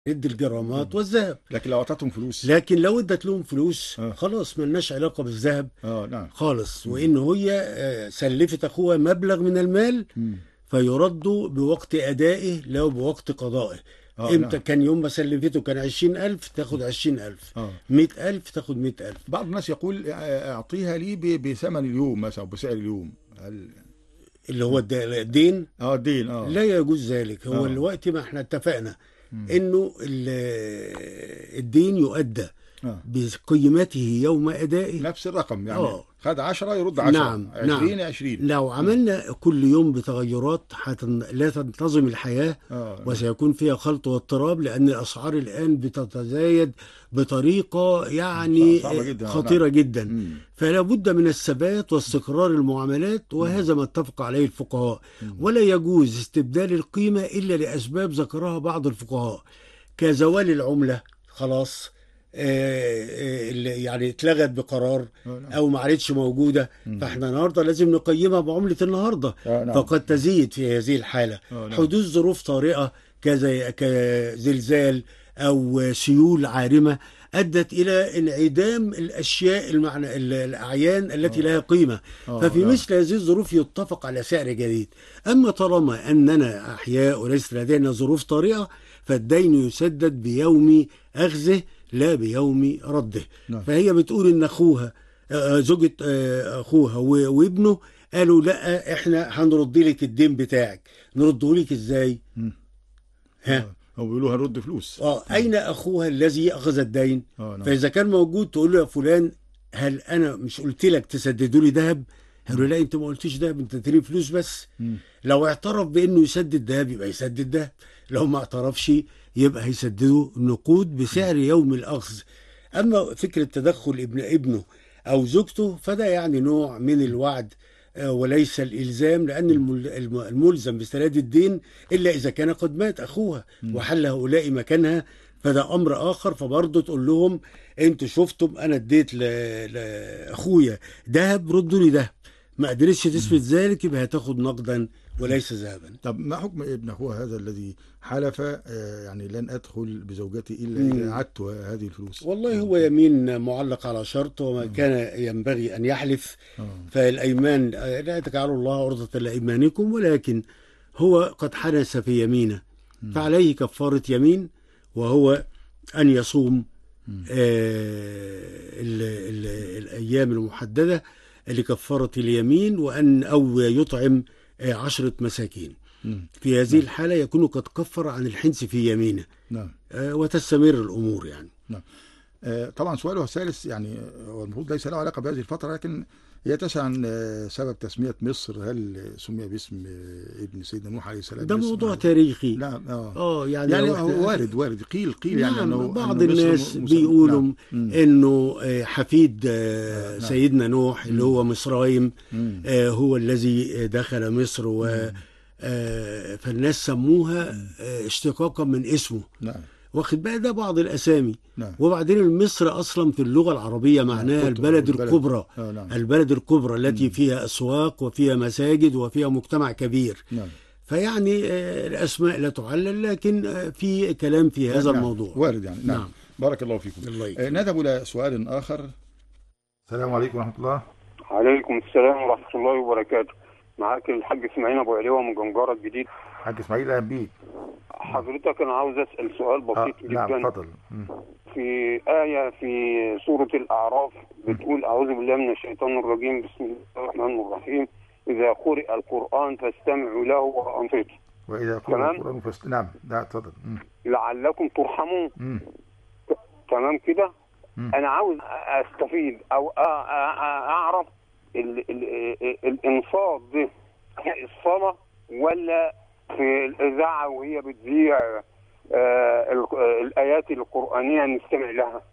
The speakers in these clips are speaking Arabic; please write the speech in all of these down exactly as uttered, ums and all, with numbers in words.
ادي الجرامات مم. والذهب. لكن لو اعطتهم فلوس. لكن لو ادت لهم فلوس اه. خلاص ملناش علاقة بالذهب اه نعم. خالص، مم. وإن هي آه، سلفت أخوها مبلغ من المال مم. فيرد بوقت أدائه لا بوقت قضائه. اه امتى نعم. كان؟ يوم ما سلفته كان عشرين ألف، تاخد عشرين ألف. اه. مئة ألف، تاخد مئة ألف. بعض الناس يقول آه، اعطيها لي ب- بثمن اليوم مثلا، بسعر اليوم. هل اللي هو الد- الدين. اه الدين اه. لا يجوز ذلك. هو اه. الوقت ما احنا اتفقنا مم. انه ال- الدين يؤدى اه بقيمته يوم ادائه. نفس الرقم يعني، اه خد عشرة يرد عشرة، نعم نعم. عشرين عشرين. لو اه. عملنا كل يوم بتغيرات حتن... لا تنتظم الحياة، اه نعم. وسيكون فيها خلط واضطراب، لأن الأسعار الآن بتتزايد بطريقة صع- يعني صعبة جدا اه نعم. خطيرة جدا. مم. فلا بد من الثبات واستقرار المعاملات، نعم. وهذا ما اتفق عليه الفقهاء. مم. ولا يجوز استبدال القيمة إلا لأسباب ذكرها بعض الفقهاء، كزوال العملة خلاص، آه، آه، اللي يعني اتلغت بقرار اه نعم. او ما عادتش موجوده. مم. فاحنا النهارده لازم نقيمها بعمله النهارده، اه نعم. فقد تزيد في هذه الحاله. اه نعم. حدوث ظروف طارئه كزي كزلزال او سيول عارمه ادت الى انعدام الاشياء المعنى الاعيان التي اه. لها قيمه. اه ففي نعم. مثل هذه الظروف يتفق على سعر جديد. اما طالما اننا احياء وليس لدينا ظروف طارئه، فالدين يسدد بيوم اخذه لا بيوم رده. نعم. فهي بتقول ان اخوها آه، زوجة آه، اخوها و- وابنه قالوا لا احنا هنرد لك الدين بتاعك. نرده لك ازاي؟ مم. ها؟ اه هو بيقولوا هنرد فلوس. اه مم. اين اخوها الذي اخذ الدين؟ اه نعم. فاذا كان موجود تقول له يا فلان، هل انا مش قلت لك تسددوا لي ذهب؟ قالوا مم. لا انت ما قلتيش ذهب، انت تديني فلوس بس. مم. لو اعترف بانه يسدد ذهب يبقى يسدد ذهب، لو ما اعترفش يبقى هيسددوا نقود بسعر يوم الاخذ. اما فكره تدخل ابن ابنه او زوجته فده يعني نوع من الوعد آه، وليس الالزام، لان مم. المل- الم- الملزم بسداد الدين الا اذا كان قد مات اخوها مم. وحل هؤلاء مكانها، فده امر اخر. فبرضه تقول لهم انتوا شفتم انا اديت ل- لاخويا ذهب، ردوا لي ذهب. ما قدرتش مم. تثبت ذلك يبقى هتاخد نقدا وليس ذهبا. طب ما حكم ابن اخوها هذا الذي حلف آه، يعني لن ادخل بزوجتي الا اذا مم. اعدت هذه الفلوس؟ والله اه. هو يمين معلق على شرط، وما اه. كان ينبغي أن يحلف. اه. فالأيمان لا تجعلوا الله عرضة لأيمانكم، ولكن هو قد حنس في يمينه، مم. فعليه كفارة يمين، وهو أن يصوم مم. آه، ال ال الأيام المحددة لكفارة اليمين، وأن أو يطعم آه، عشرة مساكين. مم. في هذه نعم. الحالة يكون قد كفر عن الحنس في يمينه، نعم. آه، وتستمر الأمور يعني. نعم. آه، طبعا سؤاله الثالث يعني هو المفروض ليس له علاقه بهذه الفتره، لكن هي تسعى عن آه، سبب تسميه مصر. هل سمي باسم آه، ابن سيدنا نوح عليه السلام ده مصر؟ موضوع هل... تاريخي. لا اه. اه يعني يعني لو هو احنا، وارد وارد قيل قيل يعني نعم انه بعض انه مصر الناس م- مسمى. نعم. بيقولوا مم. انه آه، حفيد آه، آه نعم. سيدنا نوح اللي مم. هو مصرايم مم. آه، هو الذي دخل مصر، و مم. آه، فالناس سموها مم. آه، اشتقاقا من اسمه. نعم. واخد بقى ده بعض الاسامي. نعم. وبعدين مصر اصلا في اللغه العربيه نعم معناها قلت البلد البلد. الكبرى. اه نعم. البلد الكبرى التي مم. فيها اسواق وفيها مساجد وفيها مجتمع كبير. نعم. فيعني آه، الأسماء لا تعلل، لكن آه، في كلام في هذا نعم الموضوع. وارد يعني. نعم. نعم. بارك الله فيكم. الله آه، يكرمك. نذهب إلى سؤال آخر. السلام عليكم ورحمة الله. عليكم السلام ورحمة الله وبركاته. معاك الحاج اسماعيل ابو علوة من جنجارة الجديد. حاج إسماعيل أهلا بيك. حضرتك انا عاوز اسال سؤال آه بسيط نعم جدا. اتفضل. مم. في آية في سورة الأعراف بتقول أعوذ بالله من الشيطان الرجيم بسم الله الرحمن الرحيم إذا قرئ القرآن فاستمعوا له وأنصتوا وإذا قرأ تمام القرآن فاست... نعم لا اتفضل. مم. لعلكم ترحمون. مم. تمام كده. مم. أنا عاوز أستفيد أو أ- أ- أ- أعرف ال ال الإنصات ده الصلاة ولا في الإذاعة وهي بتذيع آه ال- الآيات القرآنية نستمع لها.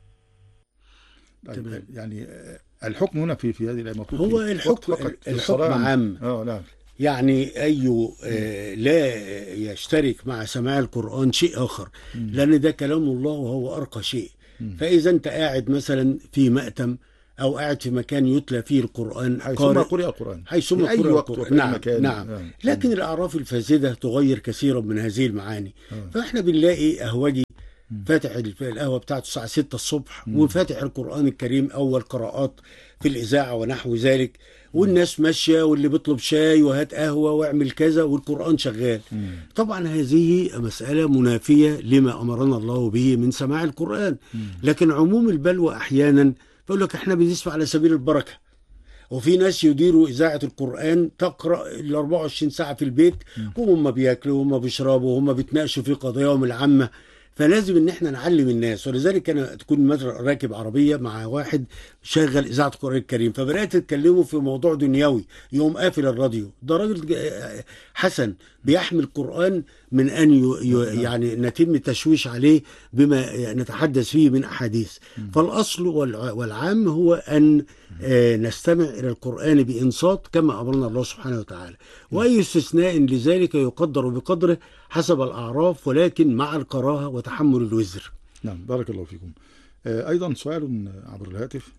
طيب تمام. يعني آه، الحكم هنا في في هذه الآية مطلوب هو فيه الحكم وقت فقط الحكم للصلاة. عام. اه نعم. يعني أي آه، لا يشترك مع سماع القرآن شيء آخر، مم. لأن ده كلام الله وهو أرقى شيء. مم. فإذا أنت قاعد مثلا في مأتم أو قاعد في مكان يتلى فيه القرآن حيثما قرئ القرآن حيثما في قرئ أي وقت القرآن. وفي أي نعم مكان. نعم آه. لكن الأعراف الفاسدة تغير كثيرا من هذه المعاني. آه. فإحنا بنلاقي أهوجي فاتح القهوة بتاعته الساعة ستة الصبح وفاتح القرآن الكريم أول قراءات في الإذاعة ونحو ذلك، والناس ماشية واللي بيطلب شاي وهات قهوة واعمل كذا والقرآن شغال. مم. طبعا هذه مسألة منافية لما أمرنا الله به من سماع القرآن. مم. لكن عموم البلوى أحيانا بيقول لك احنا بنسمع على سبيل البركة، وفي ناس يديروا إذاعة القرآن تقرأ ال أربعة وعشرين ساعة في البيت وهم بياكلوا وهم بيشربوا وهم بيتناقشوا في قضاياهم العامة. فلازم ان احنا نعلم الناس، ولذلك انا تكون مثلا راكب عربيه مع واحد شغل اذاعه القران الكريم، فبدات تتكلموا في موضوع دنيوي يقوم قافل الراديو. ده راجل حسن بيحمل القران من ان ي... يعني نتم تشويش عليه بما نتحدث فيه من احاديث. فالاصل والعام هو ان نستمع الى القران بانصات كما امرنا الله سبحانه وتعالى، واي استثناء لذلك يقدر بقدره حسب الاعراف، ولكن مع الكراهه وتحمل الوزر. نعم بارك الله فيكم. ايضا سؤال عبر الهاتف.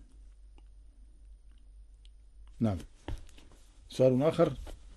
نعم سؤال اخر.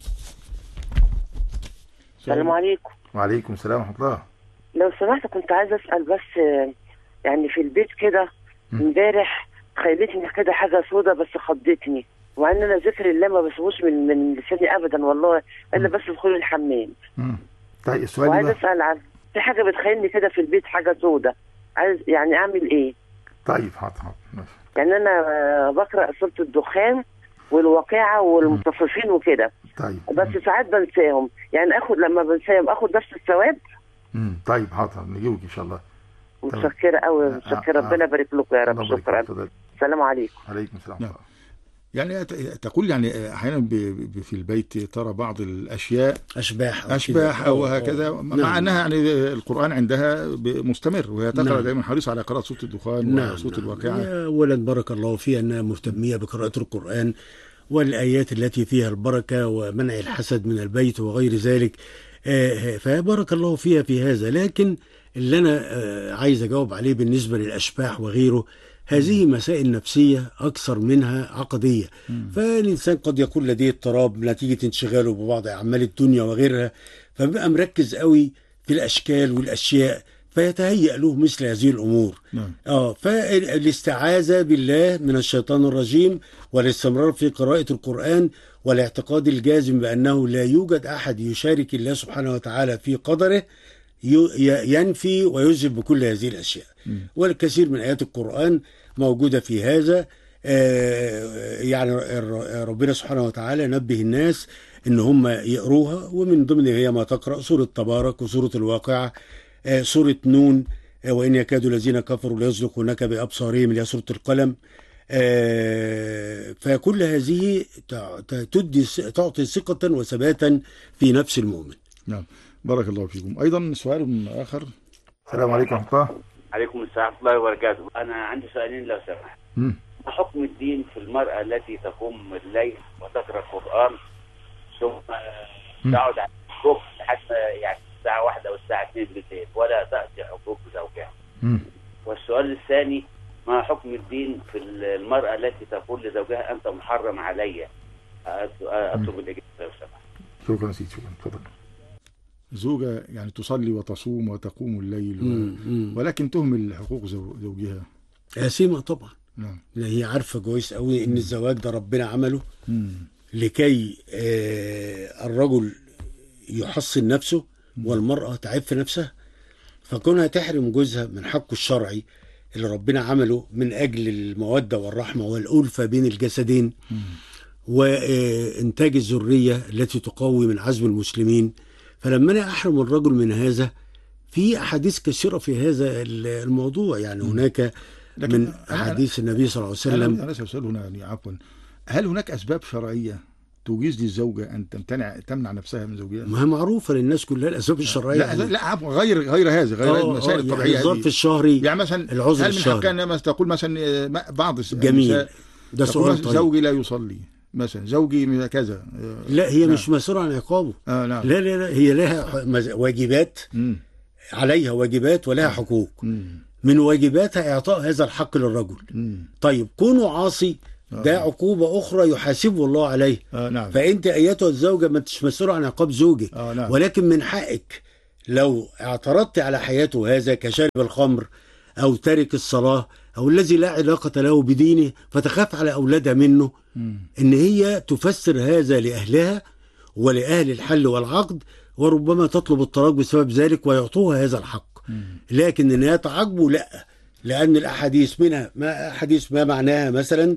السلام عليكم. وعليكم السلام ورحمه الله. لو سمحت كنت عايزه اسال بس، يعني في البيت كده امبارح خيلتني كده حاجه سودة بس خضتني، ومع ان انا ذكر الله ما بسوش من من لساني ابدا والله الا بس دخول الحمام. امم طيب السؤال وعايز اسال عن في حاجه بتخيلني كده في البيت حاجه سودة، عايز يعني اعمل ايه؟ طيب حاضر حاضر ماشي. يعني انا بقرا سوره الدخان والواقعه والمطففين وكده. طيب بس ساعات بنساهم، يعني اخد لما بنساهم اخد نفس الثواب. امم طيب حاضر نجيبك ان شاء الله. متشكره قوي متشكره، ربنا يبارك لكم يا رب. شكرا. السلام عليكم. عليكم السلام. نعم. يعني تقول يعني احيانا في البيت ترى بعض الاشياء اشباح اشباح او هكذا، مع نعم. انها يعني القران عندها مستمر وهي تقرا نعم. دائما حريصه على قراءه سوره الدخان نعم. وسوره نعم. الواقعه. اولا بارك الله فيها انها مهتميه بقراءه القران والايات التي فيها البركه ومنع الحسد من البيت وغير ذلك، فبارك الله فيها في هذا. لكن اللي انا عايز اجاوب عليه بالنسبه للاشباح وغيره، هذه مسائل نفسية أكثر منها عقدية. فالإنسان قد يكون لديه اضطراب نتيجة انشغاله ببعض أعمال الدنيا وغيرها، فبقى مركز قوي في الأشكال والأشياء فيتهيأ له مثل هذه الأمور. آه فالاستعاذة بالله من الشيطان الرجيم والاستمرار في قراءة القرآن والاعتقاد الجازم بأنه لا يوجد أحد يشارك الله سبحانه وتعالى في قدره ينفي ويذهب بكل هذه الأشياء. م. والكثير من آيات القرآن موجودة في هذا. يعني ربنا سبحانه وتعالى نبه الناس إن هم يقروها، ومن ضمن هي ما تقرأ سورة تبارك وسورة الواقعة، سورة نون، وإن يكاد الذين كفروا ليزلقونك بأبصارهم، اللي هي سورة القلم. فكل هذه تدي تعطي ثقة وثباتا في نفس المؤمن. نعم بارك الله فيكم. أيضا سؤال آخر. السلام عليكم ورحمة الله. عليكم السلام ورحمة الله وبركاته. أنا عندي سؤالين لو سمحت. ما حكم الدين في المرأة التي تقوم الليل وتقرأ القرآن ثم تقعد على الكوك لحد يعني الساعة واحدة أو الساعة اثنين بالليل ولا تأتي حقوق زوجها؟ والسؤال الثاني، ما حكم الدين في المرأة التي تقول لزوجها أنت محرم علي؟ أطلب الإجابة لو سمحت. شكرا سيدي. شكرا. تفضل. زوجة يعني تصلي وتصوم وتقوم الليل و... ولكن تهمل حقوق زوجها، آثمة طبعا. نعم. هي عارفة كويس قوي ان الزواج ده ربنا عمله مم. لكي آه الرجل يحصن نفسه والمرأة تعف نفسها، فكونها تحرم جوزها من حقه الشرعي اللي ربنا عمله من أجل المودة والرحمة والألفة بين الجسدين مم. وإنتاج الذرية التي تقوي من عزم المسلمين. فلما أنا أحرم الرجل من هذا، في أحاديث كثيرة في هذا الموضوع. يعني هناك من أحاديث النبي صلى الله عليه وسلم. أنا سأسأل هنا يعني عفوا، هل هناك أسباب شرعية تجيز للزوجة أن تمتنع تمنع نفسها من زوجها؟ ما هي معروفة للناس كلها الأسباب الشرعية. لا يعني. لا عفوا، غير غير هذه غير المسائل الطبيعية. يعني الظرف الشهري، يعني مثلا العذر هل الشهري. من حقها أنها تقول مثلا بعض جميل، ده سؤال طيب. زوجي لا يصلي مثلا، زوجي كذا. لا هي لا. مش مسؤولة عن عقابه. آه لا. لا لا لا هي لها واجبات، م. عليها واجبات ولها حقوق. م. من واجباتها إعطاء هذا الحق للرجل. مم. طيب كونه عاصي ده آه. عقوبة أخرى يحاسبه الله عليه. آه نعم. فأنت أيتها الزوجة ما انتش مسؤولة عن عقاب زوجك. آه نعم. ولكن من حقك لو اعترضت على حياته هذا كشارب الخمر أو تارك الصلاة أو الذي لا علاقة له بدينه، فتخاف على أولادها منه، مم. إن هي تفسر هذا لأهلها ولأهل الحل والعقد، وربما تطلب الطلاق بسبب ذلك ويعطوها هذا الحق. مم. لكن إنها تعاقبه لا، لأن الأحاديث منها ما أحاديث ما معناها مثلا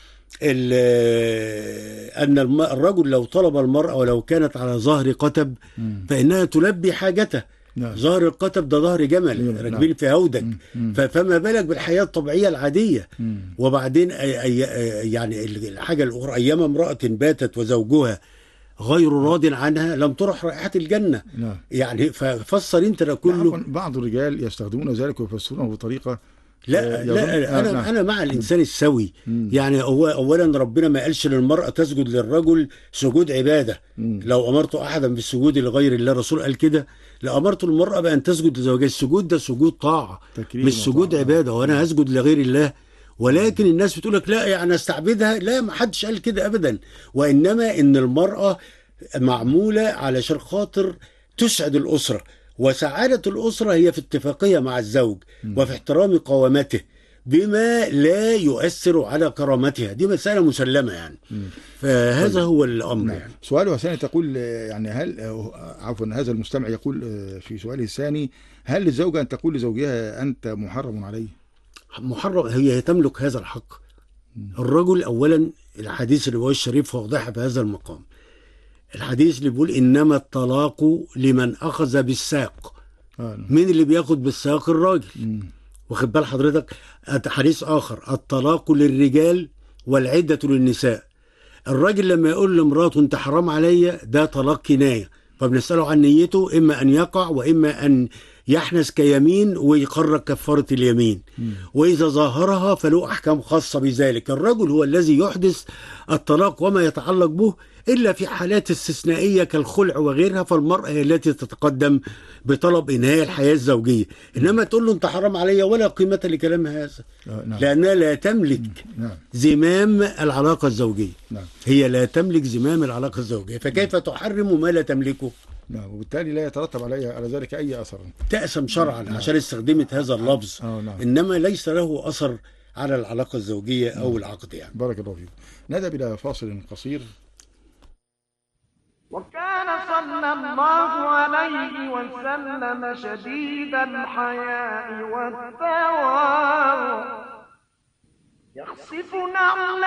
أن الم- الرجل لو طلب المرأة ولو كانت على ظهر قتب مم. فإنها تلبي حاجته. نعم. ظهر القتب ده ظهر جمل نعم. راكبين في هودج. مم. مم. ف- فما بالك بالحياة الطبيعية العادية. مم. وبعدين أي أي يعني الحاجة الأخرى، أيام امرأة باتت وزوجها غير راض عنها لم ترح رائحة الجنة. نعم. يعني ففسر انت ده عفواً، كله. بعض الرجال يستخدمون ذلك ويفسرونه بطريقة لا آه، لا يظن- آه، انا نعم. انا مع الانسان السوي. مم. يعني هو اولا ربنا ما قالش للمرأة تسجد للرجل سجود عبادة. مم. لو امرت احدا بالسجود لغير الله، الرسول قال كده، لامرت المرأة بان تسجد لزوجها. السجود ده سجود طاعة تكريم مش سجود وطاعة. عبادة، وانا هسجد لغير الله. ولكن الناس بتقول لك لا يعني استعبدها. لا، ما حدش قال كده ابدا. وانما ان المرأة معمولة علشان خاطر تسعد الأسرة، وسعادة الأسرة هي في اتفاقية مع الزوج وفي احترام قوامته بما لا يؤثر على كرامتها. دي مسألة مسلمة يعني. فهذا هو الأمر نعم. يعني. سؤاله الثاني تقول آه، يعني هل آه، عفوا هذا المستمع يقول آه، في سؤاله الثاني: هل للزوجة أن تقول لزوجها أنت محرم علي؟ محرم، هي تملك هذا الحق. الرجل أولا الحديث الرواية الشريف واضحة في هذا المقام. الحديث اللي بيقول إنما الطلاق لمن أخذ بالساق. آه. مين اللي بياخد بالساق؟ الراجل. مم. واخد بال حضرتك؟ حديث آخر: الطلاق للرجال والعدة للنساء. الراجل لما يقول لمراته انت حرام عليا، ده طلاق كناية، فبنسأله عن نيته، إما أن يقع وإما أن يحنث كيمين ويقرر كفارة اليمين. وإذا ظاهرها فله أحكام خاصة بذلك. الرجل هو الذي يحدث الطلاق وما يتعلق به، إلا في حالات استثنائية كالخلع وغيرها، فالمرأة هي التي تتقدم بطلب إنهاء الحياة الزوجية. إنما تقول له أنت حرام عليا ولا قيمة لكلام هذا. آه، نعم. لأنها لا تملك نعم. زمام العلاقة الزوجية. نعم. هي لا تملك زمام العلاقة الزوجية، فكيف تحرم ما لا تملكه؟ نعم. وبالتالي لا يترتب علي على ذلك أي أثر. تأسم شرعا عشان استخدمت هذا اللفظ. آه، نعم. إنما ليس له أثر على العلاقة الزوجية أو العقد يعني. بارك الله فيكم. نذهب إلى فاصل قصير. وكان صلى الله عليه وسلم شديد الحياء والتواضع يخصف نعله